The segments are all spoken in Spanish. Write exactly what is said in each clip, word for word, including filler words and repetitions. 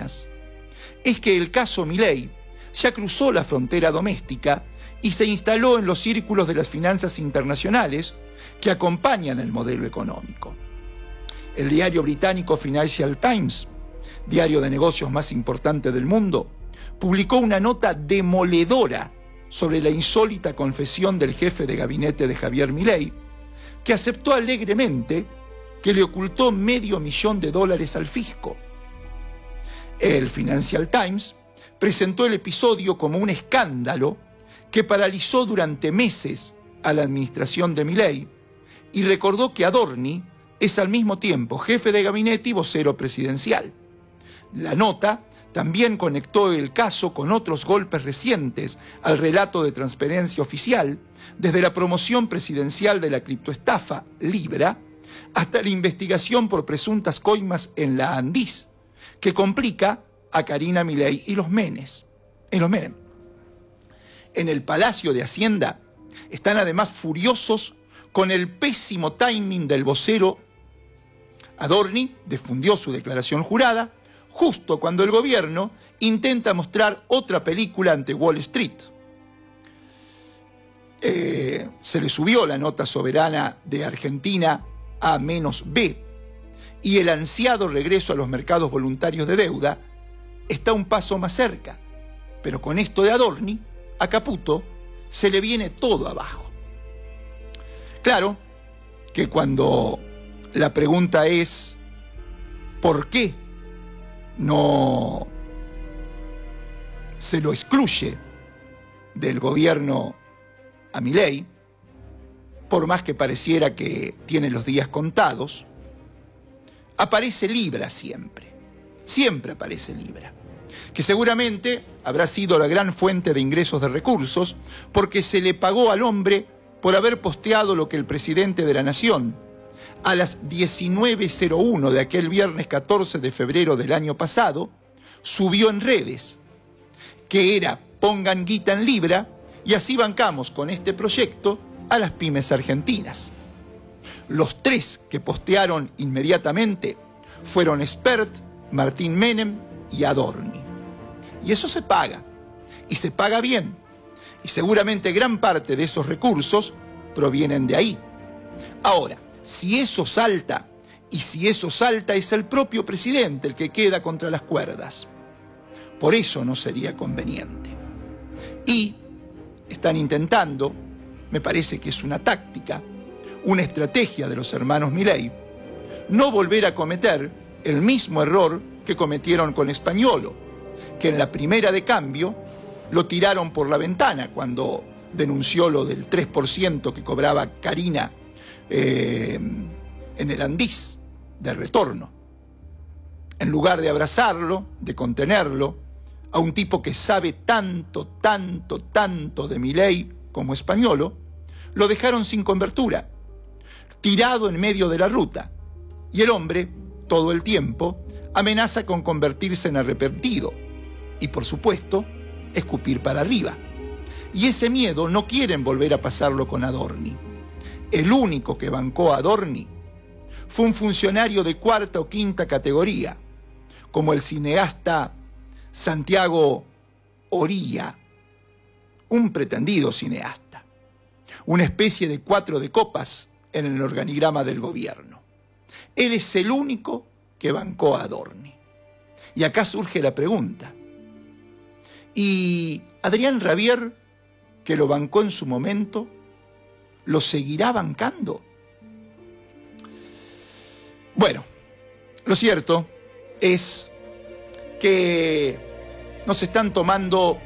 semanas es que el caso Milei ya cruzó la frontera doméstica y se instaló en los círculos de las finanzas internacionales que acompañan el modelo económico. El diario británico Financial Times, diario de negocios más importante del mundo, publicó una nota demoledora sobre la insólita confesión del jefe de gabinete de Javier Milei, que aceptó alegremente que le ocultó medio millón de dólares al fisco. El Financial Times presentó el episodio como un escándalo que paralizó durante meses a la administración de Milei y recordó que Adorni es al mismo tiempo jefe de gabinete y vocero presidencial. La nota también conectó el caso con otros golpes recientes al relato de transparencia oficial, desde la promoción presidencial de la criptoestafa Libra hasta la investigación por presuntas coimas en la Andis, que complica a Karina Milei y los Menes, en los Menem. En el Palacio de Hacienda están además furiosos con el pésimo timing del vocero. Adorni difundió su declaración jurada justo cuando el gobierno intenta mostrar otra película ante Wall Street. Eh, se le subió la nota soberana de Argentina a menos B y el ansiado regreso a los mercados voluntarios de deuda está un paso más cerca, pero con esto de Adorni, a Caputo se le viene todo abajo. Claro que cuando la pregunta es ¿por qué no se lo excluye del gobierno a Milei, por más que pareciera que tiene los días contados, aparece Libra siempre, siempre aparece Libra, que seguramente habrá sido la gran fuente de ingresos de recursos porque se le pagó al hombre por haber posteado lo que el presidente de la Nación, a las diecinueve cero uno de aquel viernes catorce de febrero del año pasado, subió en redes, que era pongan guita en Libra y así bancamos con este proyecto a las pymes argentinas. Los tres que postearon inmediatamente fueron Spert, Martín Menem y Adorni. Y eso se paga, y se paga bien, y seguramente gran parte de esos recursos provienen de ahí. Ahora, si eso salta, y si eso salta es el propio presidente el que queda contra las cuerdas. Por eso no sería conveniente. Y están intentando, me parece que es una táctica, una estrategia de los hermanos Milei, no volver a cometer el mismo error que cometieron con Españolo, que en la primera de cambio lo tiraron por la ventana cuando denunció lo del tres por ciento que cobraba Karina eh, en el Andis de retorno. En lugar de abrazarlo, de contenerlo, a un tipo que sabe tanto, tanto, tanto de Milei como Españolo, lo dejaron sin cobertura, tirado en medio de la ruta, y el hombre, todo el tiempo, amenaza con convertirse en arrepentido y, por supuesto, escupir para arriba. Y ese miedo no quieren volver a pasarlo con Adorni. El único que bancó a Adorni fue un funcionario de cuarta o quinta categoría, como el cineasta Santiago Oría, un pretendido cineasta, una especie de cuatro de copas en el organigrama del gobierno. Él es el único que bancó a Adorni. Y acá surge la pregunta, ¿y Adrián Rabier, que lo bancó en su momento, lo seguirá bancando? Bueno, lo cierto es que nos están tomando,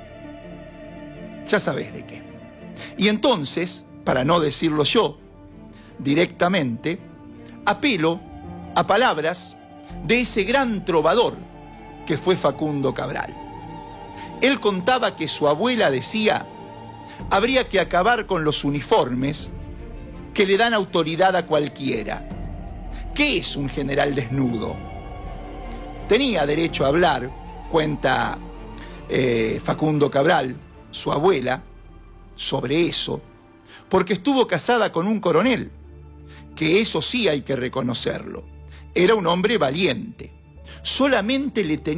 ya sabés de qué. Y entonces, para no decirlo yo directamente, apelo a palabras de ese gran trovador que fue Facundo Cabral. Él contaba que su abuela decía: habría que acabar con los uniformes que le dan autoridad a cualquiera. ¿Qué es un general desnudo? Tenía derecho a hablar, cuenta eh, Facundo Cabral, su abuela, sobre eso, porque estuvo casada con un coronel, que eso sí hay que reconocerlo. Era un hombre valiente. Solamente le tenía